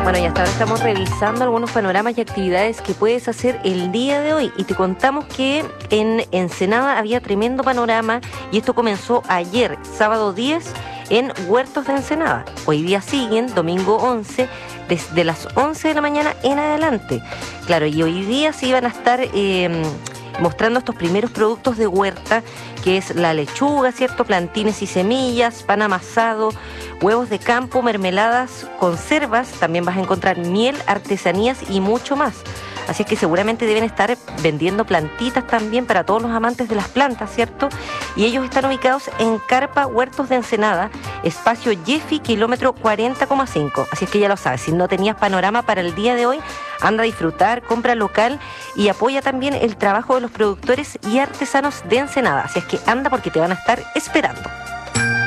Bueno, y hasta ahora estamos revisando algunos panoramas y actividades que puedes hacer el día de hoy. Y te contamos que en Ensenada había tremendo panorama y esto comenzó ayer, sábado 10, en Huertos de Ensenada. Hoy día siguen, domingo 11, desde las 11 de la mañana en adelante. Claro, y hoy día se iban a estar mostrando estos primeros productos de huerta, que es la lechuga, ¿cierto? Plantines y semillas, pan amasado, huevos de campo, mermeladas, conservas, también vas a encontrar miel, artesanías y mucho más. Así es que seguramente deben estar vendiendo plantitas también para todos los amantes de las plantas, ¿cierto? Y ellos están ubicados en Carpa Huertos de Ensenada, espacio Jeffy, kilómetro 40,5. Así es que ya lo sabes, si no tenías panorama para el día de hoy, anda a disfrutar, compra local y apoya también el trabajo de los productores y artesanos de Ensenada. Así es que anda porque te van a estar esperando.